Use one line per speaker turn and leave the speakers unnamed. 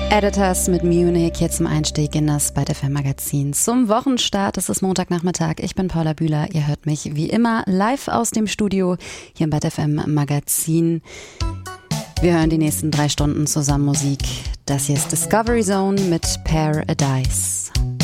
Editors mit Munich hier zum Einstieg in das Byte FM Magazin. Zum Wochenstart, es ist Montagnachmittag, ich bin Paula Bühler, ihr hört mich wie immer live aus dem Studio hier im Byte FM Magazin. Wir hören die nächsten 3 Stunden zusammen Musik. Das hier ist Discovery Zone mit Paradise.